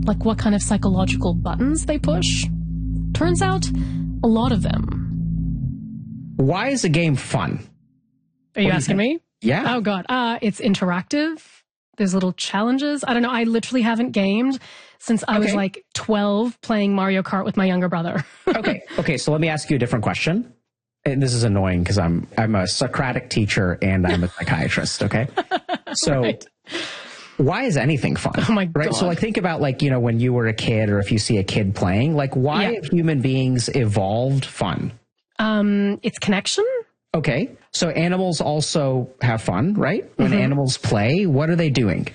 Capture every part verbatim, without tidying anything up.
like what kind of psychological buttons they push. Turns out, a lot of them. Why is a game fun? Are you What do you asking think? me? Yeah. Oh, God. Uh, it's interactive. There's little challenges. I don't know. I literally haven't gamed since I was Okay. like twelve playing Mario Kart with my younger brother. Okay. Okay. So let me ask you a different question. And this is annoying because I'm I'm a Socratic teacher and I'm a psychiatrist. Okay. So Right. why is anything fun? Oh my Right. God. So like think about like, you know, when you were a kid or if you see a kid playing, like why Yeah. have human beings evolved fun? Um, it's connection. Okay. So animals also have fun, right? When Mm-hmm. animals play, what are they doing?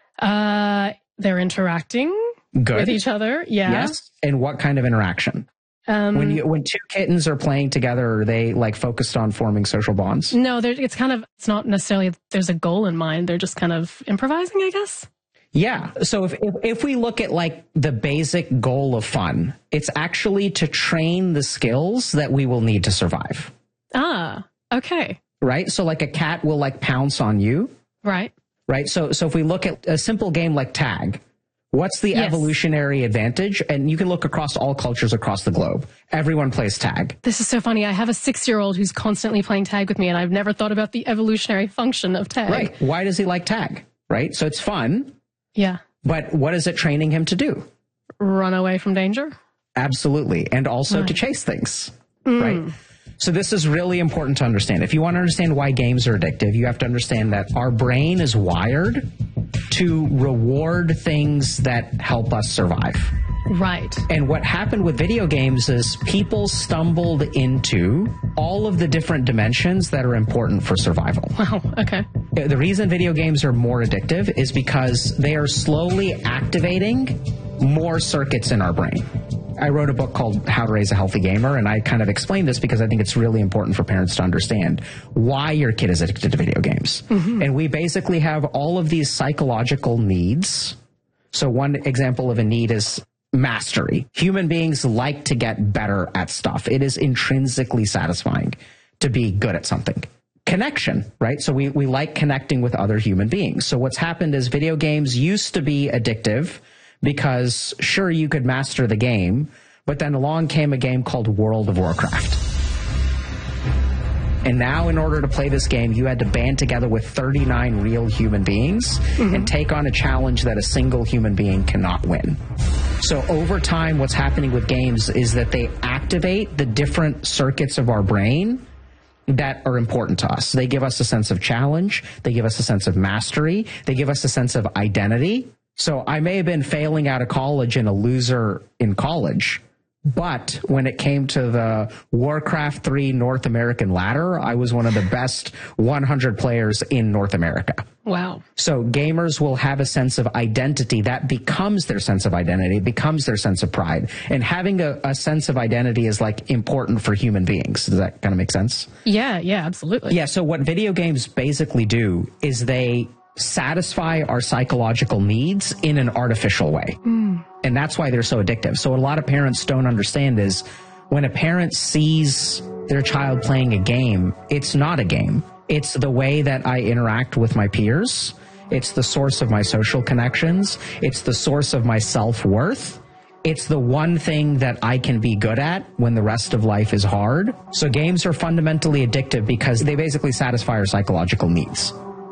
Uh, they're interacting Good. with each other. Yeah. Yes. And what kind of interaction? Um, When you when two kittens are playing together, are they like focused on forming social bonds? no, there, it's kind of, it's not necessarily, there's a goal in mind. They're just kind of improvising, I guess. Yeah. So if, if if we look at like the basic goal of fun, it's actually to train the skills that we will need to survive. Ah, okay. Right? So like a cat will like pounce on you, Right. right? So so if we look at a simple game like tag, what's the Yes. evolutionary advantage? And you can look across all cultures across the globe. Everyone plays tag. This is so funny. I have a six-year-old who's constantly playing tag with me, and I've never thought about the evolutionary function of tag. Right. Why does he like tag? Right? So it's fun, Yeah. but what is it training him to do? Run away from danger. Absolutely. And also to chase things. Right. So this is really important to understand. If you want to understand why games are addictive, you have to understand that our brain is wired to reward things that help us survive. Right. And what happened with video games is people stumbled into all of the different dimensions that are important for survival. Wow. Okay. The reason video games are more addictive is because they are slowly activating more circuits in our brain. I wrote a book called How to Raise a Healthy Gamer, and I kind of explain this because I think it's really important for parents to understand why your kid is addicted to video games. And we basically have all of these psychological needs. So one example of a need is mastery. Human beings like to get better at stuff. It is intrinsically satisfying to be good at something. Connection, right? So we, we like connecting with other human beings. So what's happened is video games used to be addictive because sure, you could master the game, but then along came a game called World of Warcraft. And now in order to play this game, you had to band together with thirty-nine real human beings and take on a challenge that a single human being cannot win. So over time, what's happening with games is that they activate the different circuits of our brain that are important to us. They give us a sense of challenge. They give us a sense of mastery. They give us a sense of identity. So I may have been failing out of college and a loser in college, but when it came to the Warcraft three North American ladder, I was one of the best one hundred players in North America. Wow. So gamers will have a sense of identity that becomes their sense of identity, becomes their sense of pride. And having a, a sense of identity is like important for human beings. Does that kind of make sense? Yeah. Yeah. Absolutely. Yeah. So what video games basically do is they satisfy our psychological needs in an artificial way. Mm. And that's why they're so addictive. So what a lot of parents don't understand is when a parent sees their child playing a game, it's not a game. It's the way that I interact with my peers. It's the source of my social connections. It's the source of my self-worth. It's the one thing that I can be good at when the rest of life is hard. So games are fundamentally addictive because they basically satisfy our psychological needs.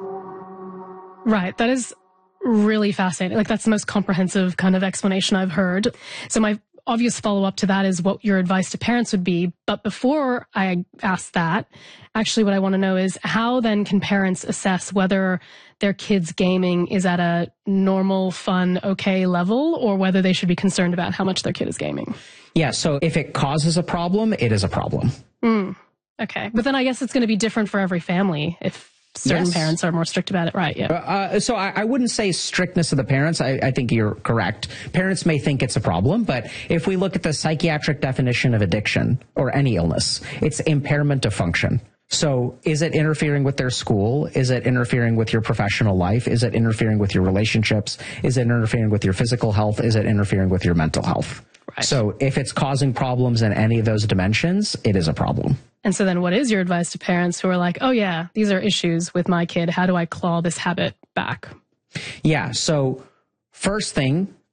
Right. That is really fascinating. Like that's the most comprehensive kind of explanation I've heard. So my obvious follow-up to that is what your advice to parents would be. But before I ask that, actually what I want to know is how then can parents assess whether their kids' gaming is at a normal, fun, okay level, or whether they should be concerned about how much their kid is gaming? Yeah, so if it causes a problem, it is a problem. Mm, okay. But then I guess it's going to be different for every family if certain Yes. parents are more strict about it. Right, yeah. Uh, so I, I wouldn't say strictness of the parents. I, I think you're correct. Parents may think it's a problem, but if we look at the psychiatric definition of addiction or any illness, it's impairment of function. So is it interfering with their school? Is it interfering with your professional life? Is it interfering with your relationships? Is it interfering with your physical health? Is it interfering with your mental health? Right. So if it's causing problems in any of those dimensions, it is a problem. And so then what is your advice to parents who are like, oh yeah, these are issues with my kid. How do I claw this habit back? Yeah. So first thing,